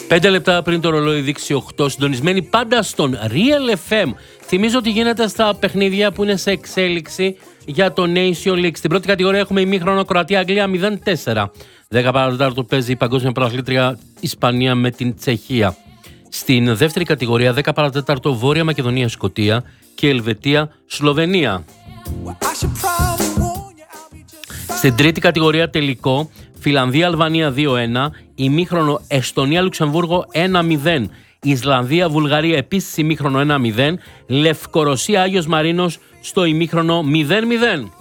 5 λεπτά πριν το ρολόι δείξει 8, συντονισμένοι πάντα στον Real FM. Θυμίζω ότι γίνεται στα παιχνίδια που είναι σε εξέλιξη για το Nation League. Στην πρώτη κατηγορία έχουμε ημίχρονο Κροατία-Αγγλία 0-4. 10 παρατέταρτο παίζει η παγκόσμια πρωταθλήτρια Ισπανία με την Τσεχία. Στην δεύτερη κατηγορία 10 παρατέταρτο Βόρεια Μακεδονία-Σκωτία και Ελβετία-Σλοβενία. Στην τρίτη κατηγορία τελικό Φιλανδία-Αλβανία 2-1, ημίχρονο Εστονία-Λουξεμβούργο 1-0, Ισλανδία-Βουλγαρία επίσης ημίχρονο 1-0, Λευκορωσία-Άγιος Μαρίνος στο ημίχρονο 0-0.